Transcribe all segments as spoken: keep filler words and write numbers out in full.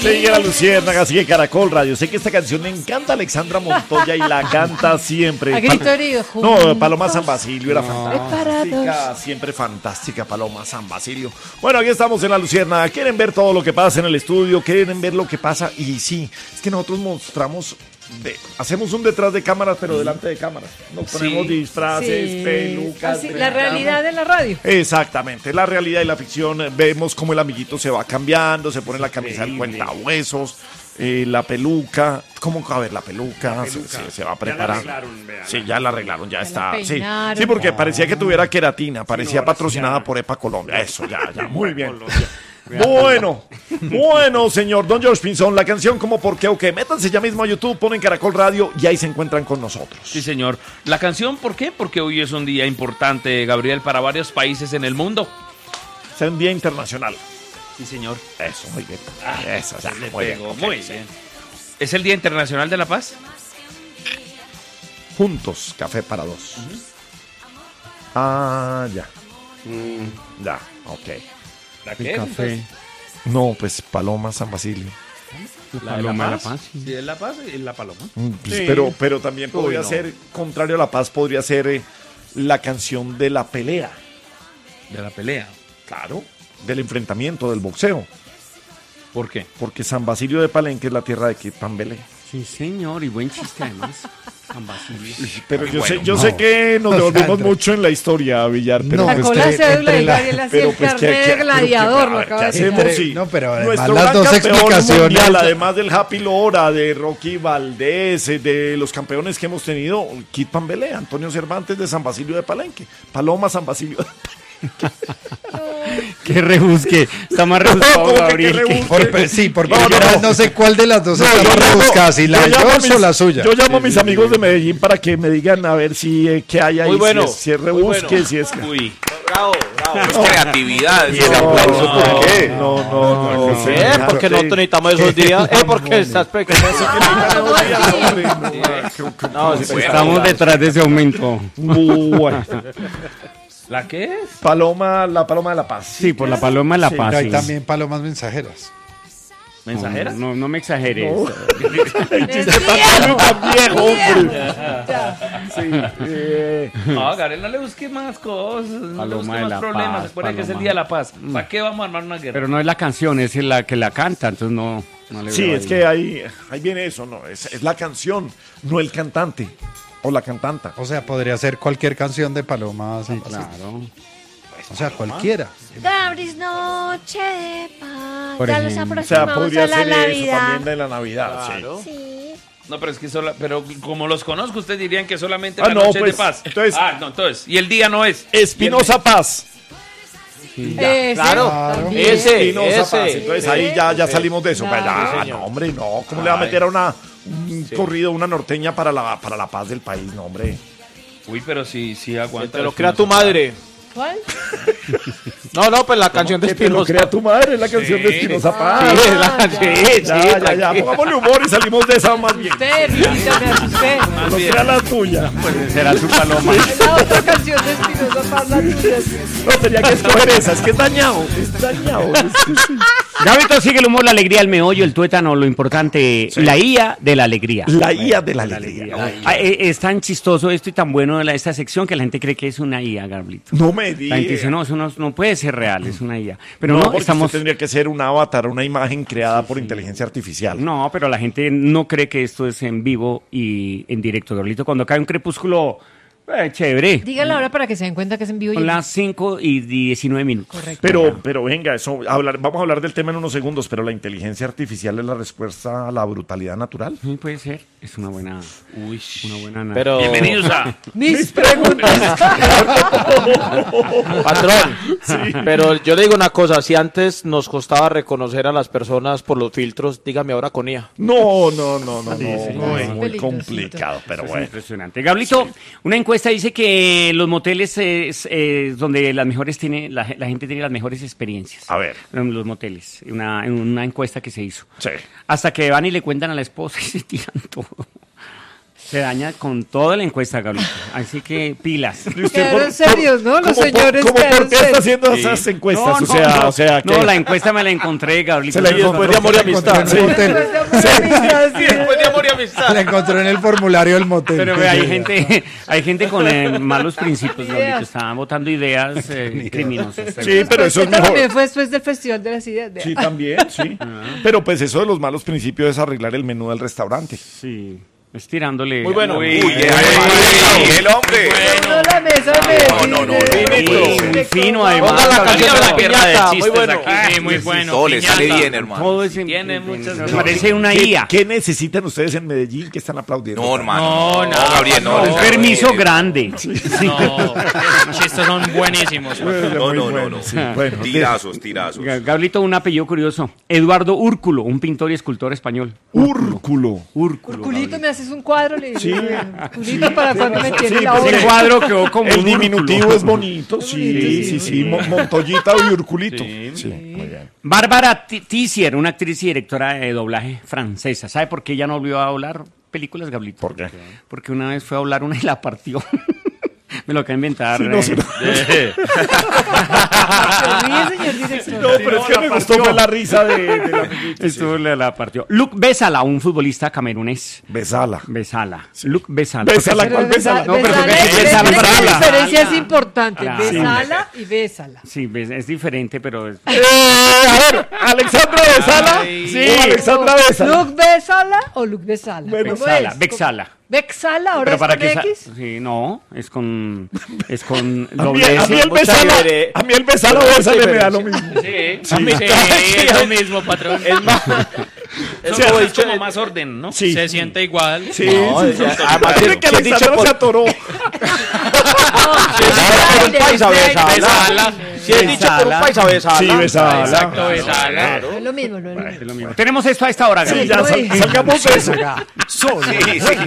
Sigue la Luciérnaga, sigue Caracol Radio. Sé que esta canción le encanta a Alexandra Montoya y la canta siempre. A grito herido. No, Paloma San Basilio era No. fantástica, siempre fantástica Paloma San Basilio. Bueno, aquí estamos en la Luciérnaga. Quieren ver todo lo que pasa en el estudio, quieren ver lo que pasa. Y sí, es que nosotros mostramos, de, hacemos un detrás de cámaras, pero delante de cámaras. Nos ponemos Sí. disfraces, Sí. pelucas. Así, la realidad de la radio. Exactamente, la realidad y la ficción. Vemos cómo el amiguito se va cambiando, se pone la camisa del cuentahuesos, eh, la peluca. ¿Cómo? A ver, la peluca, La se, peluca. se- se va a Ya la preparar. arreglaron, vean. Sí, ya la arreglaron, ya, Ya está. la Sí. peinaron. sí, porque parecía que tuviera queratina, parecía ahora sí patrocinada ya. por EPA Colombia. Eso, ya, ya, muy bien. Colombia. Bueno, bueno, señor Don George Pinzón, la canción como por qué o qué. Métanse ya mismo a YouTube, ponen Caracol Radio y ahí se encuentran con nosotros. Sí, señor. La canción, ¿por qué? Porque hoy es un día importante, Gabriel, para varios países en el mundo. Es un día internacional. Sí, señor. Eso, muy bien. Eso, ya, Le muy bien. pegó, ok, muy sí. bien. ¿Es el Día Internacional de la Paz? Juntos, café para dos. Ah, ya. Ya, ok. ¿La El café. No, pues Paloma San Basilio. ¿La de Paloma la de Paz? la Paz, sí. Sí, es la Paz y la Paloma. Mm, pues, Sí. pero, pero también Uy, podría no. ser, contrario a la paz, podría ser eh, la canción de la pelea. De la pelea. Claro. Del enfrentamiento, del boxeo. ¿Por qué? Porque San Basilio de Palenque es la tierra de Kid Pambelé. Sí, señor, y buen chiste además. San Basilio. Pero yo, bueno, sé, yo no. sé que nos O sea, devolvimos entre- mucho en la historia, Villar, pero No, pues, Sacó pues, la que cédula entre y la- Gabriel hacía pero el pues, ¿qué- carnet qué- de gladiador. pero, Lo ¿qué- acaba qué de decir. hacemos? Entre- Sí. no, pero además Nuestro las gran dos campeón explicaciones- mundial, además del Happy Lora, de Rocky Valdés, eh, de los campeones que hemos tenido, Kid Pambelé, Antonio Cervantes de San Basilio de Palenque, Paloma San Basilio de Qué rebusque. Está más rebuscado, ¿Cómo que qué Gabriel. que- rebusque? Por- sí, porque No, yo no, no, no. no sé cuál de las dos No, está yo más llamo- rebuscada, si la yo de llamo a George mis- o la suya. Yo llamo a mis amigos de Medellín para que me digan a ver si eh, qué hay ahí, Muy bueno, si es, si es muy rebusque, bueno. si es... Uy. Bravo, bravo. Es creatividad. ¿Y el aplauso por qué? No, no, no. no, sí, ¿Eh? claro, Porque sí. nosotros necesitamos esos días. ¿Eh? Porque estás pequeño. No, sí, Estamos detrás de ese aumento. Bueno, ¿La qué es? Paloma, la Paloma de la Paz. Sí, por la paloma de la Sí, paz. Pero hay sí. también palomas mensajeras. ¿Mensajera? No, no, no me exageres. No. Es Tan tan viejo, hombre. Ya. Sí, eh, No, a Gabriel no le busque más cosas, no le Paloma busque de más la problemas. Paz, Recuerda que es el Paloma. Día de la Paz. ¿Para qué vamos a armar una guerra? Pero no es la canción, es la que la canta, entonces no, no le sí, veo es ahí. que ahí, ahí viene eso, ¿no? Es, es la canción, no el cantante o la cantanta. O sea, podría ser cualquier canción de Paloma San Sí, Basilio. claro. O sea, cualquiera. Gabris, noche de paz. Por Ya los ejemplo. O sea, aproximamos podría a la ser eso Navidad. también de la Navidad, sí. Sí. No, pero es que sola, pero como los conozco, ustedes dirían que solamente Ah, la no, noche pues, es de paz. entonces- ah, no, entonces, y el día no es. Espinosa Paz. Ese, Claro. también. Ese. Espinosa Paz. ese. Entonces ahí ya, ya salimos de eso. Claro. Pues ya, Sí, no, señor. hombre, no. ¿Cómo le va a meter a una, un corrido, una norteña para la, para la paz del país? No, hombre. Uy, pero sí, sí aguanta. Te lo crea tu madre. ¿Cuál? No, no, pues la canción de Que te lo Espinosa. crea tu madre, es la canción de Espinosa Paz. Sí, es la- Ah, sí, ya. sí, Ya, ya, ya, tranquila. pongámosle humor y salimos de esa más bien. Usted, Rita, me asusté. No sea la tuya. Pues será su paloma. La otra canción de Espinosa Paz, la tuya. No, tenía que escoger esa, es que es dañado, es dañado. Gabito, sigue el humor, la alegría, el meollo, el tuétano, lo importante, la I A de la alegría. La I A de la alegría. Ah, eh, es tan chistoso esto y tan bueno de la- esta sección que la gente cree que es una I A, Gablito. No me La gente dice, digas. no, eso no, no puede ser real, es una I A. Pero No, no, porque estamos... usted tendría que ser un avatar, una imagen creada por inteligencia artificial. No, pero la gente no cree que esto es en vivo y en directo, Gablito. Cuando cae un crepúsculo, eh, chévere. Dígala ahora para que se den cuenta que es en vivo. y Son en- las cinco y diecinueve minutos. Correcto. Pero, pero venga, eso, hablar, vamos a hablar del tema en unos segundos, pero la inteligencia artificial es la respuesta a la brutalidad natural. Sí, puede ser. Es una buena... Uy, Una buena... Pero, bienvenidos a. Mis preguntas. patrón, pero yo le digo una cosa, si antes nos costaba reconocer a las personas por los filtros, dígame ahora con I A. No, no, no, no, no, sí, no, es sí. muy Peligrosito. complicado, pero Eso es bueno. impresionante. Gablito, una encuesta dice que los moteles es eh, donde las mejores tiene, la, la gente tiene las mejores experiencias. A ver. En los moteles, una, en una encuesta que se hizo. Sí. Hasta que van y le cuentan a la esposa y se tiran todo. Se daña con toda la encuesta, Gabriel. Así que pilas. ¿Y usted Quedaron por- serios, ¿no? Los ¿Cómo por- señores cómo quedaron por qué está serios. haciendo esas encuestas? No, o no, sea, no. o sea, ¿qué? No, la encuesta me la encontré, Gabriel. Se la Y después de amor y amistad. Sí. Después de amor y amistad. La encontró en el formulario del motel. Pero que ve, hay llega. gente, hay gente con eh, malos principios, Gabriel. Ideas. Estaban votando ideas eh, criminosas. Sí, pero eso es mejor. También fue después del Festival de las Ideas. Sí, también, sí. Pero pues eso de los malos principios es arreglar el menú del restaurante. Sí, es tirándole. Muy bueno. Uy, Uy, eh, eh, el hombre. No, la mesa de No, no, no, Muy, muy fino, además. Ponga la Gabriel. canción de la Una guerra de piñata, muy chistes bueno. aquí. Sí, muy bueno. Todo le sale bien, hermano. Todo es Tiene muchas- me parece una ¿Qué, I A. qué necesitan ustedes en Medellín que están aplaudiendo? No, hermano. No, No, no, Gabriel, no. no, les Un hago permiso bien. grande. No, los chistes son buenísimos. Pues, No, muy no, no, bueno, no. sí, bueno. Tirazos, tirazos. Ga- Gablito, un apellido curioso. Eduardo Úrculo, un pintor y escultor español. Úrculo. Úrculo. Culito, ¿me haces un cuadro? Le dije, Culito, ¿para cuándo me tiene Sí, la pues, obra? Ese cuadro quedó como El un diminutivo úrculo. es bonito, sí, sí, sí, Mo- Montoyita y Urculito. Sí, muy bien. Bárbara Ti- Tissier, una actriz y directora de doblaje francesa. ¿Sabe por qué ella no volvió a doblar películas, Gablito? ¿Por qué? Porque una vez fue a doblar una y la partió. Me lo acaba de inventar. Sí, no, eh. sí, no. Se ríe, señor director. No, pero es que me gustó fue la risa de, de la amiguita. Estuvo la, la partió. Luc Besala, un futbolista camerunés. Besala. Besala. Luc Besala. Besala, Porque- ¿cuál besala? No, pero Besala, porque es besala, besala. la diferencia es importante. Claro. Besala y bésala. Sí, bes- es diferente, pero... es- Eh, a ver, Alexandra Besala. Sí. o Alexandra Besala. ¿Luc Besala o Luc Besala? Bueno, ¿Cómo Bexala, es? Bexala. ¿Bexala? ¿Ahora Pero es para con que sa- X? sí, no, es con es con A mí, doble a S. mí el Mucha Besala, difere- a mí el Besala o mucha Besala me da lo diferencia. mismo. Sí, Sí, es lo mismo, patrón. Es más, es es como como, dicho, como más orden, ¿no? Sí. Se siente igual. Sí, No, sí, ya- sí. además, Parece que ¿quién dicho Alexandra por- se atoró. si es dicho por un paisa, besala. Besala. Si es dicho por un paisa, besala. Sí, Besala. Exacto, besala. No es lo mismo, no es lo mismo. Es lo mismo. Tenemos esto a esta hora, Sí, Gabriel. ya sal- salgamos de eso. Sí, sí.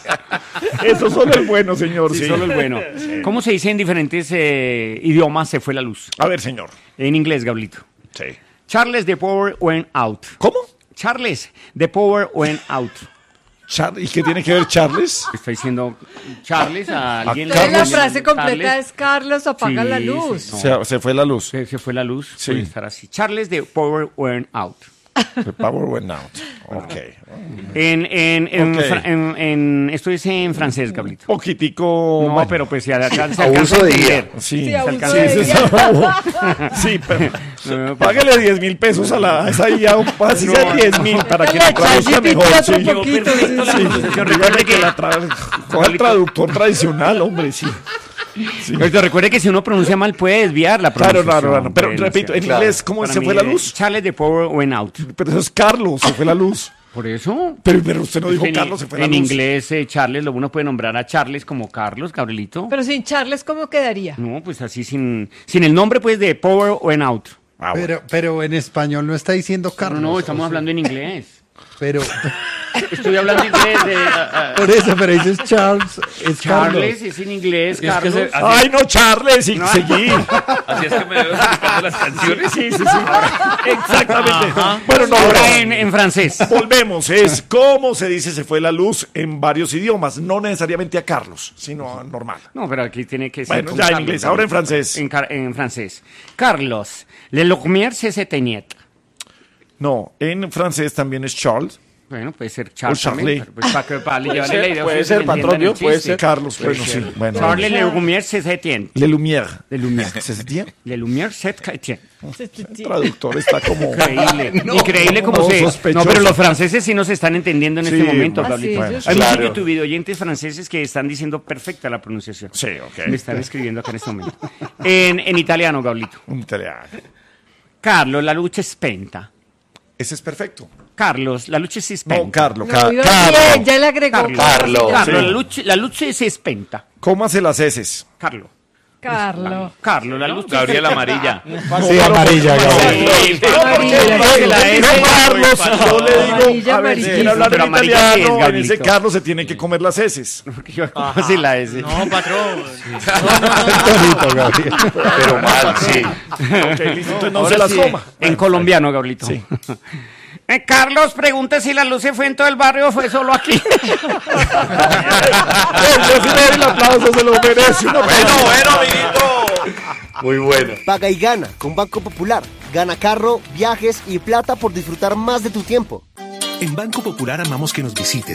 Eso solo es bueno, señor. Sí, Sí. solo el bueno. ¿Cómo se dice en diferentes eh, idiomas se fue la luz? A ver, señor. En inglés, Gablito. Sí. Charles, the power went out. ¿Cómo? Charles, the power went out. Char- ¿Y qué tiene que ver Charles? Estoy diciendo Charles a alguien. Entonces la Carlos- frase completa Charles- es Carlos apaga Sí, la sí, luz. no. Se, se fue la luz. Se, se fue la luz. Sí. Puede estar así. Charles, the power went out. The power went out. Ok. En, en, en, Ok. fra- en- en- esto es en francés, Gablito. Poquitico. No, bueno. pero pues se alcanza, se Abuso alcanza a de entender. Sí, Sí, se abuso alcanza- de sí, sí, sí, sí, pero No, págale diez mil pesos a la a esa I A, así No, sea diez mil para que Dale, la traduzca ChatGPT mejor. otro Sí, poquito, perfecto la sí, sí. pronunciación. Dígale Recuerde que que la tra- coja el traductor tradicional, hombre, sí. Pero recuerde que si uno pronuncia mal puede desviar la Claro, pronunciación. claro, claro. Pero Puede repito, en desviar. inglés, ¿cómo Para se mí, fue la eh, luz? Charles, the power went out. Pero eso es Carlos, se fue la luz. Por eso. Pero, pero usted no dijo en, Carlos, se fue la en luz. inglés, eh, Charles, lo uno puede nombrar a Charles como Carlos, Gabrielito. Pero sin Charles, ¿cómo quedaría? No, pues así sin, sin el nombre pues de power went out. Ah, bueno. Pero, pero en español no está diciendo Carlos. No, no, estamos ¿o sí? hablando en inglés. Pero, Estoy hablando inglés de... ah, ah, por eso, pero dices Charles, es Charles Carlos. es en inglés, Es que Carlos. se- Ay, no, Charles, y seguí. Así es que me veo explicando las canciones. Sí, sí, sí. Exactamente. Bueno, no, Ahora ahora en, en francés. volvemos. Es cómo se dice se fue la luz en varios idiomas. No necesariamente a Carlos, sino a normal. No, pero aquí tiene que ser. Bueno, con ya en Carlos, inglés, ahora en francés. En, car- en francés. Carlos, le lumière se s'éteignait. No, en francés también es Charles. Bueno, puede ser Charles. O Charlie. también, pero pues para que para Puede llevarle ser, la idea. puede ustedes ser, entiendan patrón, el ¿no? Puede chiste. ser. Carlos, bueno, sí. Bueno. Charles le lumière se s'éteignait. Le Lumière. Le lumière. ¿Se entiende? Le lumière se s'éteignait. El traductor está como... Increíble. Increíble como no, se. sospechoso. No, pero los franceses sí nos están entendiendo en Sí, este momento, bueno. Pablito. Ah, sí, ellos Hay sí. muchos Claro. YouTube oyentes franceses que están diciendo perfecta la pronunciación. Sí, ok. Me están escribiendo acá en este momento. En, en italiano, Gablito. Un italiano. Carlos, la luce è spenta. Ese es perfecto. Carlos, la luce si spenta. No, Carlos. No, Ca- iba Carlos. bien, ya le agregó. Carlos. Carlos. Carlos, Sí. la, luce, la luce si spenta. Cómase las heces. Carlos. Carlos. Carlos, la luce Gabriel Amarilla. Sí, amarilla, Gabriel. Sí, Amarilla, porque la sí. S- No, Carlos, yo le digo, Amarilla, a ver, si amarilla. quiere hablar Pero en amarilla sí es, italiano, en Gablito. ese Carlos se tiene que comer las heces. Porque yo- ¿cómo así la S? No, patrón. Bonito, Gabriel. Pero mal, sí. Ok, listo, entonces no Ahora se las sí, coma. En colombiano, Gablito. Sí. Eh, Carlos, pregunte si la luz se fue en todo el barrio o fue solo aquí. Yo sí le doy el aplauso, se lo merece. Un aplauso. Bueno, bueno, amiguito. Muy bueno. Paga y gana con Banco Popular. Gana carro, viajes y plata por disfrutar más de tu tiempo. En Banco Popular amamos que nos visites